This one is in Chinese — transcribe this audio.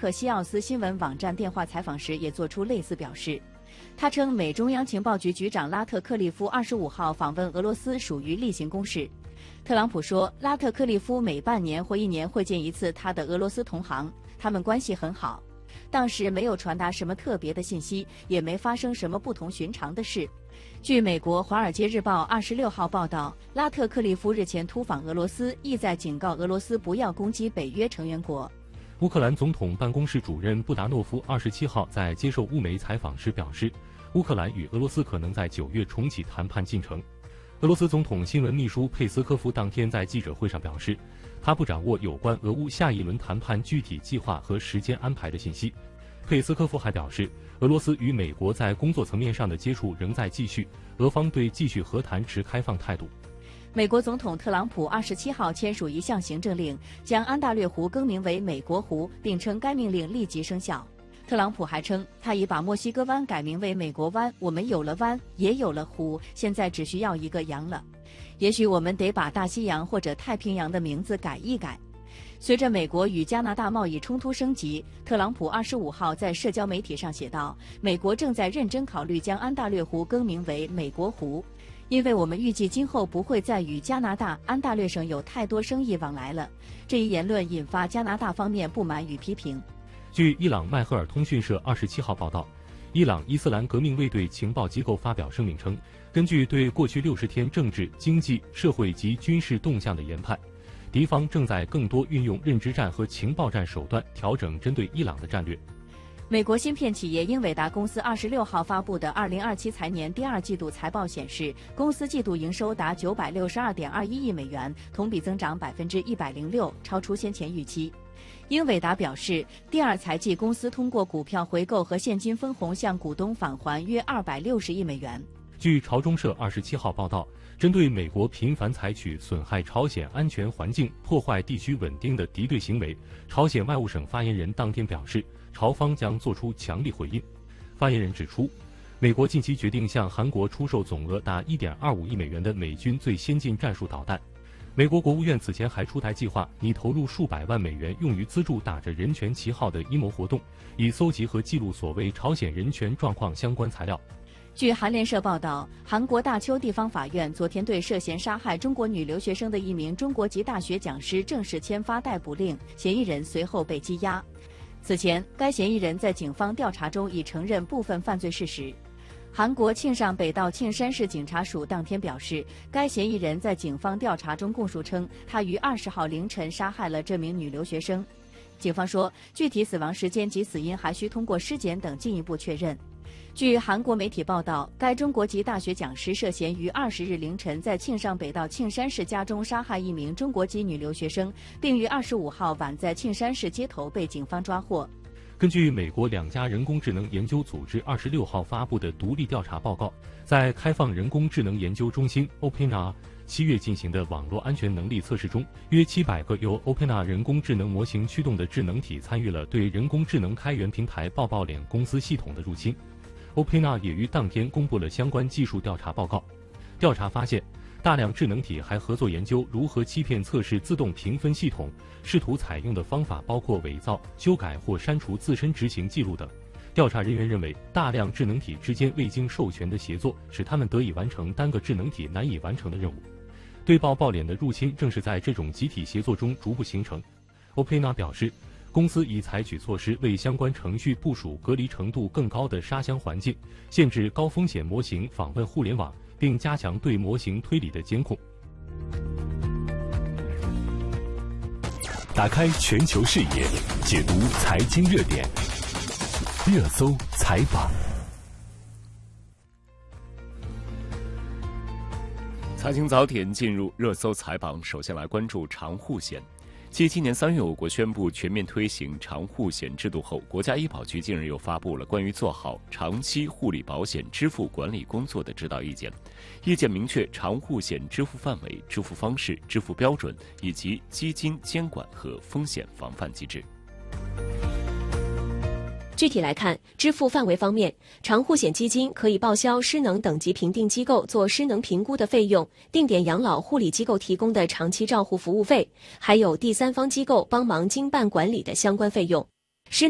克西奥斯新闻网站电话采访时也做出类似表示。他称，美中央情报局局长拉特克利夫25号访问俄罗斯属于例行公事。特朗普说，拉特克利夫每半年或1年会见一次他的俄罗斯同行，他们关系很好。当时没有传达什么特别的信息，也没发生什么不同寻常的事。据美国《华尔街日报》26号报道，拉特克利夫日前突访俄罗斯，意在警告俄罗斯不要攻击北约成员国。 乌克兰总统办公室主任布达诺夫27号在接受乌媒采访时表示，乌克兰与俄罗斯可能在9月重启谈判进程。俄罗斯总统新闻秘书佩斯科夫当天在记者会上表示，他不掌握有关俄乌下一轮谈判具体计划和时间安排的信息。佩斯科夫还表示，俄罗斯与美国在工作层面上的接触仍在继续，俄方对继续和谈持开放态度。 美国总统特朗普27号签署一项行政令，将安大略湖更名为美国湖，并称该命令立即生效。特朗普还称，他已把墨西哥湾改名为美国湾，我们有了湾，也有了湖，现在只需要一个洋了。也许我们得把大西洋或者太平洋的名字改一改。随着美国与加拿大贸易冲突升级，特朗普25号在社交媒体上写道，美国正在认真考虑将安大略湖更名为美国湖，因为我们预计今后不会再与加拿大安大略省有太多生意往来了。这一言论引发加拿大方面不满与批评。 据伊朗迈赫尔通讯社27号报道，伊朗伊斯兰革命卫队情报机构发表声明称，根据对过去60天政治、经济、社会及军事动向的研判，敌方正在更多运用认知战和情报战手段调整针对伊朗的战略。 美国芯片企业英伟达公司26号发布的2027财年第2季度财报显示，公司季度营收达962.21亿美元，同比增长106%，超出先前预期。英伟达表示，第2财季公司通过股票回购和现金分红向股东返还约260亿美元。 据朝中社27号报道，针对美国频繁采取损害朝鲜安全环境、破坏地区稳定的敌对行为，朝鲜外务省发言人当天表示，朝方将作出强力回应。发言人指出，美国近期决定向韩国出售总额达1.25亿美元的美军最先进战术导弹。美国国务院此前还出台计划，拟投入数百万美元用于资助打着人权旗号的阴谋活动，以搜集和记录所谓朝鲜人权状况相关材料。 据韩联社报道，韩国大邱地方法院昨天对涉嫌杀害中国女留学生的一名中国籍大学讲师正式签发逮捕令，嫌疑人随后被羁押。此前，该嫌疑人在警方调查中已承认部分犯罪事实。韩国庆尚北道庆山市警察署当天表示，该嫌疑人在警方调查中供述称，他于20号凌晨杀害了这名女留学生。警方说，具体死亡时间及死因还需通过尸检等进一步确认。据韩国媒体报道，该中国籍大学讲师涉嫌于20日凌晨在庆尚北道庆山市家中杀害一名中国籍女留学生，并于25号晚在庆山市街头被警方抓获。 根据美国2家人工智能研究组织26号发布的独立调查报告，在开放人工智能研究中心 OpenAI 7月进行的网络安全能力测试中，约700个由 OpenAI 人工智能模型驱动的智能体参与了对人工智能开源平台抱抱脸公司系统的入侵。OpenAI 也于当天公布了相关技术调查报告。调查发现，大量智能体还合作研究如何欺骗测试自动评分系统，试图采用的方法包括伪造、修改或删除自身执行记录等。调查人员认为，大量智能体之间未经授权的协作，使他们得以完成单个智能体难以完成的任务。对抱抱脸的入侵正是在这种集体协作中逐步形成。OpenAI 表示，公司已采取措施为相关程序部署隔离程度更高的沙箱环境，限制高风险模型访问互联网，并加强对模型推理的监控。 打开全球视野，解读财经热点，热搜采访。财经早点进入热搜采访，首先来关注长护险。继今年3月我国宣布全面推行长护险制度后，国家医保局近日又发布了关于做好长期护理保险支付管理工作的指导意见。意见明确长护险支付范围、支付方式、支付标准以及基金监管和风险防范机制。 具体来看，支付范围方面，长护险基金可以报销失能等级评定机构做失能评估的费用，定点养老护理机构提供的长期照护服务费，还有第三方机构帮忙经办管理的相关费用。